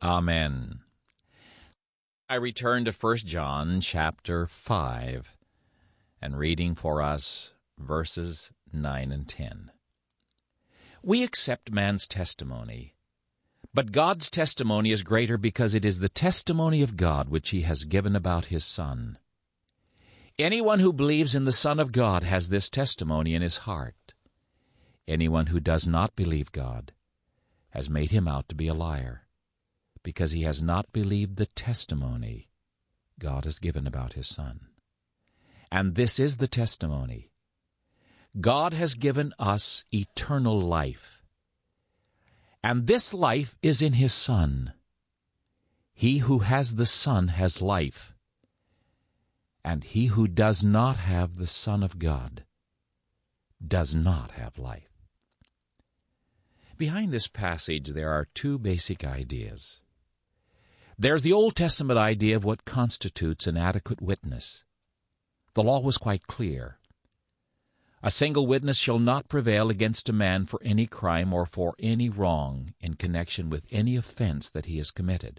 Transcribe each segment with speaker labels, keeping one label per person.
Speaker 1: Amen. I return to 1 John chapter 5 and reading for us verses 9 and 10. We accept man's testimony, but God's testimony is greater because it is the testimony of God which he has given about his Son. Anyone who believes in the Son of God has this testimony in his heart. Anyone who does not believe God has made him out to be a liar, because he has not believed the testimony God has given about his Son. And this is the testimony. God has given us eternal life, and this life is in his Son. He who has the Son has life, and he who does not have the Son of God does not have life. Behind this passage there are two basic ideas. There's the Old Testament idea of what constitutes an adequate witness. The law was quite clear. A single witness shall not prevail against a man for any crime or for any wrong in connection with any offense that he has committed.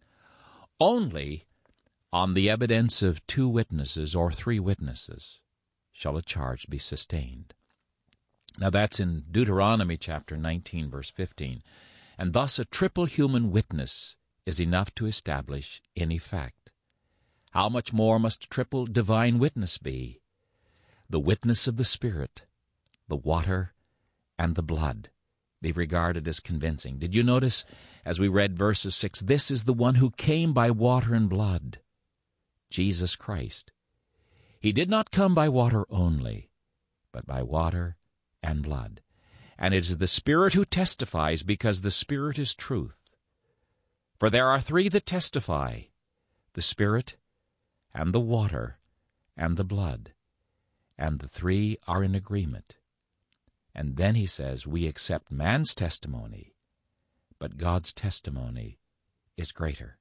Speaker 1: Only on the evidence of 2 witnesses or 3 witnesses shall a charge be sustained. Now that's in Deuteronomy chapter 19, verse 15. And thus a triple human witness is enough to establish any fact. How much more must a triple divine witness be? The witness of the Spirit, the water, and the blood be regarded as convincing. Did you notice, as we read verses 6, this is the one who came by water and blood, Jesus Christ. He did not come by water only, but by water and blood. And it is the Spirit who testifies, because the Spirit is truth. For there are 3 that testify, the Spirit, and the water, and the blood. And the 3 are in agreement. And then he says, we accept man's testimony, but God's testimony is greater.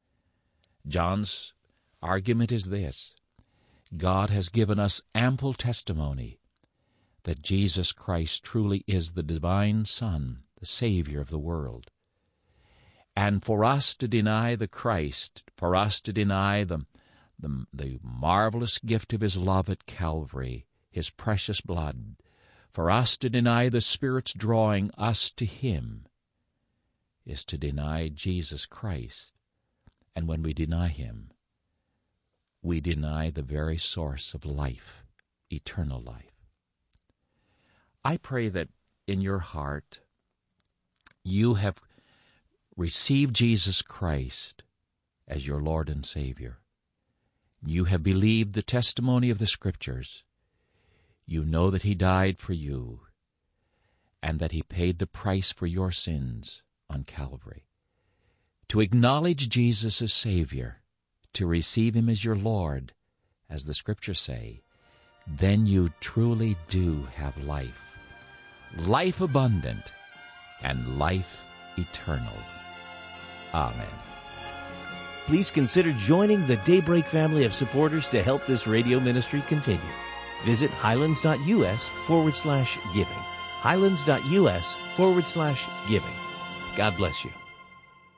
Speaker 1: John's argument is this: God has given us ample testimony that Jesus Christ truly is the divine Son, the Savior of the world. And for us to deny the Christ, for us to deny the marvelous gift of his love at Calvary, his precious blood, for us to deny the Spirit's drawing us to him, is to deny Jesus Christ. And when we deny him, we deny the very source of life, eternal life. I pray that in your heart you have received Jesus Christ as your Lord and Savior. You have believed the testimony of the Scriptures. You know that he died for you and that he paid the price for your sins on Calvary. To acknowledge Jesus as Savior, to receive him as your Lord, as the Scriptures say, then you truly do have life. Life abundant and life eternal. Amen.
Speaker 2: Please consider joining the Daybreak family of supporters to help this radio ministry continue. Visit highlands.us/giving. highlands.us/giving. God bless you.